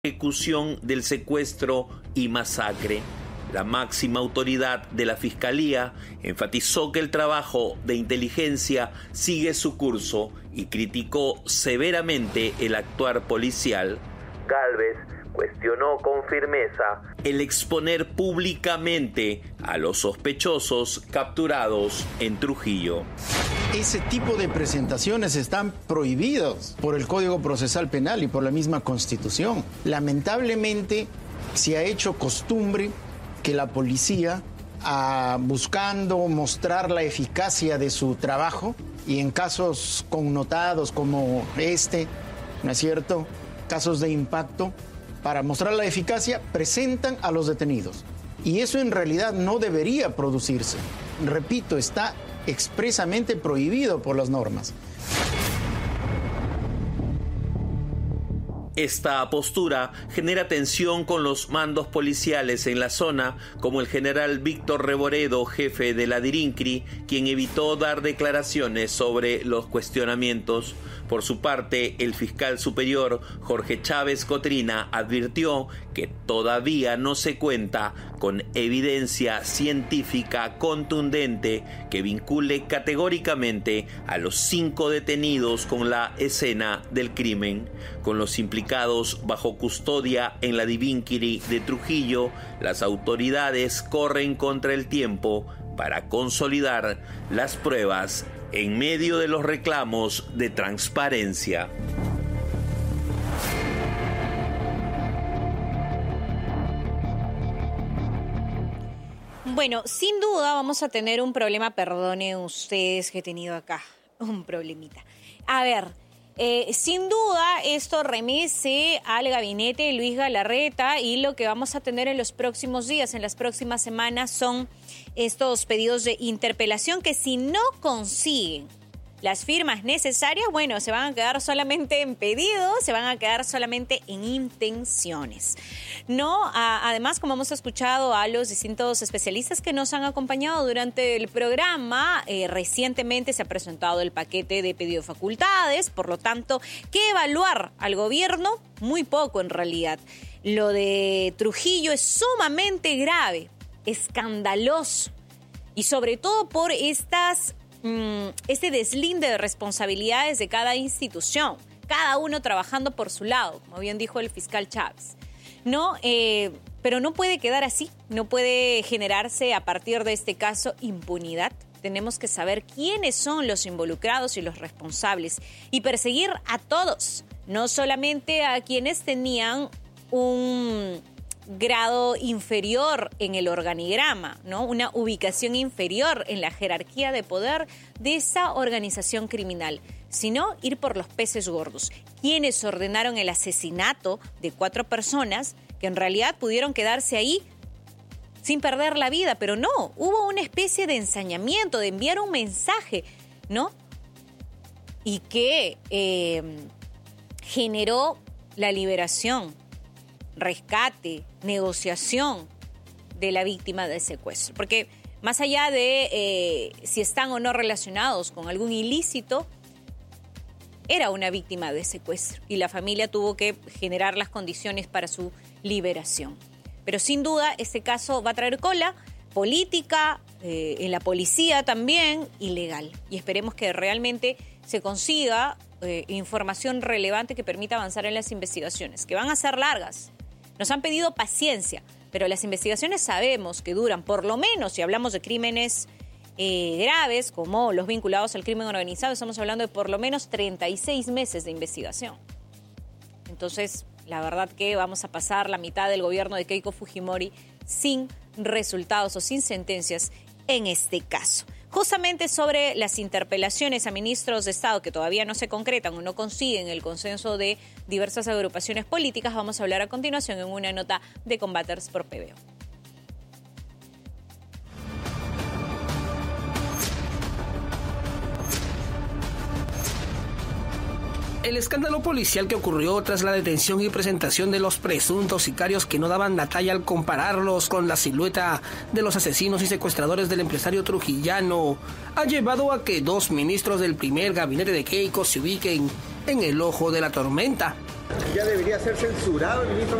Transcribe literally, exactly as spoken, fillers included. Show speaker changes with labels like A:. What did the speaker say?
A: ejecución del secuestro y masacre. La máxima autoridad de la Fiscalía enfatizó que el trabajo de inteligencia sigue su curso y criticó severamente el actuar policial. Gálvez cuestionó con firmeza el exponer públicamente a los sospechosos capturados en Trujillo.
B: Ese tipo de presentaciones están prohibidos por el Código Procesal Penal y por la misma Constitución. Lamentablemente se ha hecho costumbre que la policía, ah, buscando mostrar la eficacia de su trabajo, y en casos connotados como este, ¿no es cierto?, casos de impacto, para mostrar la eficacia, presentan a los detenidos. Y eso en realidad no debería producirse. Repito, está expresamente prohibido por las normas.
A: Esta postura genera tensión con los mandos policiales en la zona, como el general Víctor Reboredo, jefe de la DIRINCRI, quien evitó dar declaraciones sobre los cuestionamientos. Por su parte, el fiscal superior Jorge Chávez Cotrina advirtió que todavía no se cuenta con evidencia científica contundente que vincule categóricamente a los cinco detenidos con la escena del crimen. Con los implicados bajo custodia en la DIRINCRI de Trujillo, las autoridades corren contra el tiempo para consolidar las pruebas en medio de los reclamos de transparencia.
C: Bueno, sin duda vamos a tener un problema, perdonen ustedes que he tenido acá, un problemita. A ver, eh, sin duda esto remece al gabinete de Luis Galarreta y lo que vamos a tener en los próximos días, en las próximas semanas, son estos pedidos de interpelación que si no consiguen las firmas necesarias, bueno, se van a quedar solamente en pedidos, se van a quedar solamente en intenciones. No, a, además, como hemos escuchado a los distintos especialistas que nos han acompañado durante el programa, eh, recientemente se ha presentado el paquete de pedido de facultades, por lo tanto, ¿qué evaluar al gobierno? Muy poco en realidad. Lo de Trujillo es sumamente grave, escandaloso, y sobre todo por estas este deslinde de responsabilidades de cada institución, cada uno trabajando por su lado, como bien dijo el fiscal Chávez. No, eh, pero no puede quedar así, no puede generarse a partir de este caso impunidad. Tenemos que saber quiénes son los involucrados y los responsables y perseguir a todos, no solamente a quienes tenían un grado inferior en el organigrama, ¿no? Una ubicación inferior en la jerarquía de poder de esa organización criminal, sino ir por los peces gordos. Quienes ordenaron el asesinato de cuatro personas que en realidad pudieron quedarse ahí sin perder la vida, pero no, hubo una especie de ensañamiento, de enviar un mensaje, ¿no? Y que eh, generó la liberación, rescate, negociación de la víctima del secuestro. Porque más allá de eh, si están o no relacionados con algún ilícito, era una víctima de secuestro y la familia tuvo que generar las condiciones para su liberación. Pero sin duda este caso va a traer cola política, eh, en la policía también, y legal. Y esperemos que realmente se consiga eh, información relevante que permita avanzar en las investigaciones, que van a ser largas. Nos han pedido paciencia, pero las investigaciones sabemos que duran, por lo menos, si hablamos de crímenes eh, graves, como los vinculados al crimen organizado, estamos hablando de por lo menos treinta y seis meses de investigación. Entonces, la verdad que vamos a pasar la mitad del gobierno de Keiko Fujimori sin resultados o sin sentencias en este caso. Justamente sobre las interpelaciones a ministros de Estado que todavía no se concretan o no consiguen el consenso de diversas agrupaciones políticas, vamos a hablar a continuación en una nota de Combaters por P B O.
D: El escándalo policial que ocurrió tras la detención y presentación de los presuntos sicarios que no daban la talla al compararlos con la silueta de los asesinos y secuestradores del empresario trujillano ha llevado a que dos ministros del primer gabinete de Keiko se ubiquen en el ojo de la tormenta.
E: ¿Ya debería ser censurado el ministro?